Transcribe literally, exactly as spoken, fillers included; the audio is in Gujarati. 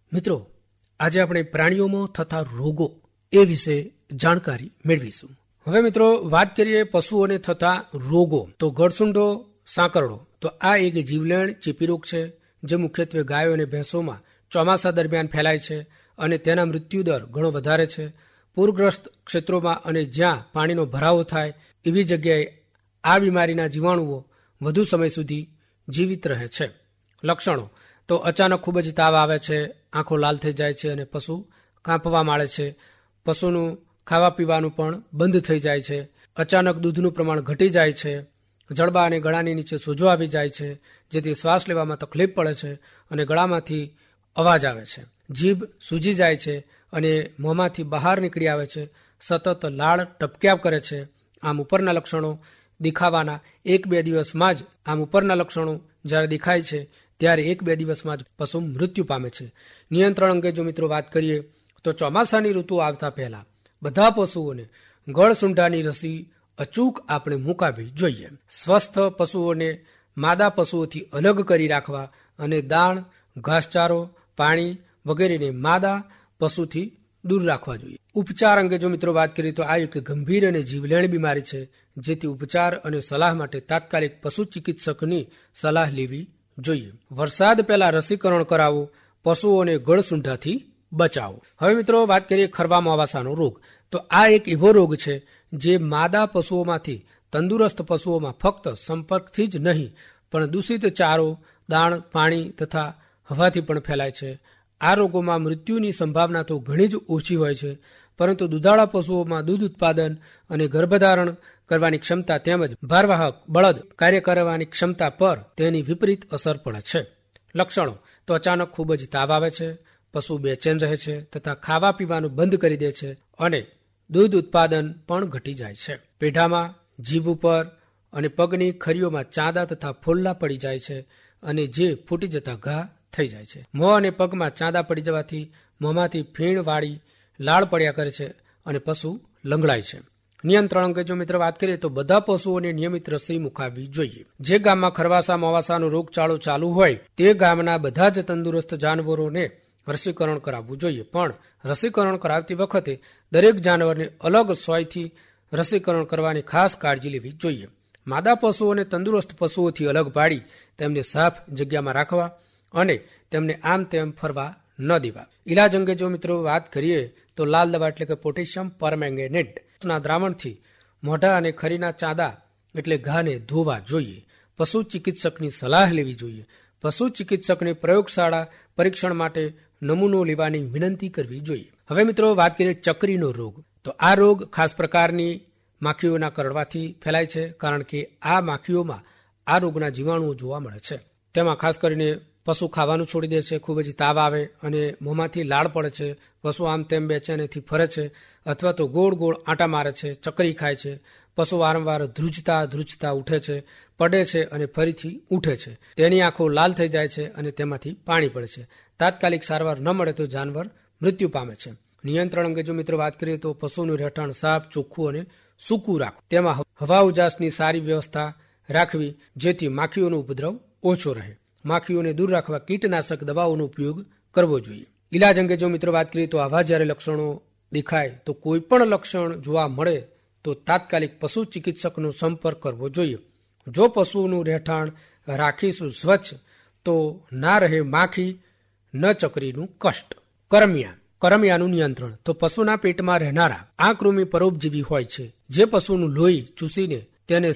મિત્રો, આજે આપણે પ્રાણીઓમાં થતા રોગો એ વિશે જાણકારી મેળવીશું. હવે મિત્રો વાત કરીએ પશુઓને થતા રોગો. તો ગળસુંડો સાંકરડો તો આ એક જીવલેણ ચેપી રોગ છે જે મુખ્યત્વે ગાયો અને ભેંસોમાં ચોમાસા દરમિયાન ફેલાય છે અને તેના મૃત્યુદર ઘણો વધારે છે. પૂરગ્રસ્ત ક્ષેત્રોમાં અને જ્યાં પાણીનો ભરાવો થાય એવી જગ્યાએ આ બીમારીના જીવાણુઓ વધુ સમય સુધી જીવિત રહે છે. લક્ષણો તો અચાનક ખૂબ જ તાવ આવે છે, આંખો લાલ થઈ જાય છે અને પશુ કાંપવા માંડે છે. પશુનું ખાવા પીવાનું પણ બંધ થઈ જાય છે. અચાનક દૂધનું પ્રમાણ ઘટી જાય છે. જડબા અને ગળાની નીચે સોજો આવી જાય છે, જેથી શ્વાસ લેવામાં તકલીફ પડે છે અને ગળામાંથી અવાજ આવે છે. જીભ સૂજી જાય છે અને મોંમાંથી બહાર નીકળી આવે છે. સતત લાળ ટપક્યા કરે છે. આમ ઉપરના લક્ષણો દેખાવાના એક બે દિવસમાં જ આમ ઉપરના લક્ષણો જ્યારે દેખાય છે ત્યારે એક બે દિવસમાં જ પશુ મૃત્યુ પામે છે. નિયંત્રણ અંગે જો મિત્રો વાત કરીએ તો ચોમાસાની ઋતુ આવતા પહેલા બધા પશુઓને ગળસુંઢાની રસી અચૂક આપણે મુકાવવી જોઈએ. સ્વસ્થ પશુઓને માદા પશુઓથી અલગ કરી રાખવા અને દાણ, ઘાસચારો, પાણી વગેરેને માદા પશુથી દૂર રાખવા જોઈએ. ઉપચાર અંગે જો મિત્રો વાત કરીએ તો આ એક ગંભીર અને જીવલેણ બીમારી છે, જેથી ઉપચાર અને સલાહ માટે તાત્કાલિક પશુ ચિકિત્સકની સલાહ લેવી જોઈએ. વરસાદ પહેલા રસીકરણ કરાવો, પશુઓને ગળસુંઢાથી બચાવો. હવે મિત્રો વાત કરીએ ખરવા મોવાસાનો રોગ. તો આ એક એવો રોગ છે જે માદા પશુઓમાંથી તંદુરસ્ત પશુઓમાં ફક્ત સંપર્કથી જ નહીં પણ દૂષિત ચારો, દાણ, પાણી તથા હવાથી પણ ફેલાય છે. આ રોગોમાં મૃત્યુની સંભાવના તો ઘણી જ ઓછી હોય છે, પરંતુ દુધાળા પશુઓમાં દૂધ ઉત્પાદન અને ગર્ભધારણ કરવાની ક્ષમતા તેમજ ભારવાહક બળદ કાર્ય કરવાની ક્ષમતા પર તેની વિપરીત અસર પડે છે. લક્ષણો તો અચાનક ખૂબ જ તાવ આવે છે, પશુ બેચેન રહે છે તથા ખાવા પીવાનું બંધ કરી દે છે અને દૂધ ઉત્પાદન પણ ઘટી જાય છે. પેઢામાં, જીભ ઉપર અને પગની ખરીઓમાં ચાંદા તથા ફોલ્લા પડી જાય છે અને જે ફૂટી જતા ઘા થઈ જાય છે. મોં અને પગમાં ચાંદા પડી જવાથી મોંમાંથી ફીણ વાળી લાળ પડ્યા કરે છે અને પશુ લંગડાય છે. નિયંત્રણ અંગે જો મિત્ર વાત કરીએ તો બધા પશુઓને નિયમિત રસી મુકાવવી જોઈએ. જે ગામમાં ખરવાસા મોવાસાનો રોગચાળો ચાલુ હોય તે ગામના બધા જ તંદુરસ્ત જાનવરોને રસીકરણ કરાવવું જોઈએ, પણ રસીકરણ કરાવતી વખતે દરેક જાનવરને અલગ સોયથી રસીકરણ કરવાની ખાસ કાળજી લેવી જોઈએ. માદા પશુઓને તંદુરસ્ત પશુઓથી અલગ પાડી તેમને સાફ જગ્યામાં રાખવા અને તેમને આમ તેમ ફરવા ન દેવા. ઇલાજ અંગે જો મિત્રો વાત કરીએ તો લાલ દવા એટલે કે પોટેશિયમ પરમેંગેનેટ ના દ્રાવણથી મોઢા અને ખરીના ચાંદા એટલે ઘાને ધોવા જોઈએ. પશુ ચિકિત્સકની સલાહ લેવી જોઈએ. પશુ ચિકિત્સકની પ્રયોગશાળા પરીક્ષણ માટે નમૂનો લેવાની વિનંતી કરવી જોઈએ. હવે મિત્રો વાત કરીએ ચકરીનો રોગ. તો આ રોગ ખાસ પ્રકારની માખીઓના કરડવાથી ફેલાય છે, કારણ કે આ માખીઓમાં આ રોગના જીવાણુઓ જોવા મળે છે. તેમાં ખાસ કરીને પશુ ખાવાનું છોડી દે છે, ખૂબ જ તાવ આવે અને મોંમાંથી લાળ પડે છે, પશુ આમ તેમ બેચેનેથી ફરે છે અથવા તો ગોળ ગોળ આંટા મારે છે, ચકરી ખાય છે, પશુ વારંવાર ધ્રુજતા ધ્રુજતા ઉઠે છે, પડે છે અને ફરીથી ઉઠે છે, તેની આંખો લાલ થઈ જાય છે અને તેમાંથી પાણી પડે છે. તાત્કાલિક સારવાર ન મળે તો જાનવર મૃત્યુ પામે છે. નિયંત્રણ અંગે જો મિત્રો વાત કરીએ તો પશુનું રહેઠાણ સાફ, ચોખ્ખું અને સૂકું રાખવું. તેમાં હવા ઉજાસની સારી વ્યવસ્થા રાખવી જેથી માખીઓનો ઉપદ્રવ ઓછો રહે. માખીઓને દૂર રાખવા કીટનાશક દવાઓનો ઉપયોગ કરવો જોઈએ. ઇલાજ અંગે જો મિત્રો વાત કરીએ તો આવા જ્યારે લક્ષણો દેખાય તો કોઈ પણ લક્ષણ જોવા મળે તો તાત્કાલિક પશુ ચિકિત્સકનો સંપર્ક કરવો જોઈએ. જો પશુનું રહેઠાણ રાખીશું સ્વચ્છ તો ના રહે માખી ન ચકરીનું કષ્ટ. કરમિયા કરમિયાનું નિયંત્રણ. તો પશુના પેટમાં રહેનારા આ કૃમિ પરોપજીવી હોય છે જે પશુનું લોહી ચૂસીને તેને